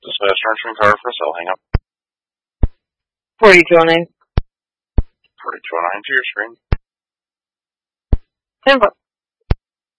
This Nurturing Car for sale. Hang up. 4209. 4209 to your screen. Simple.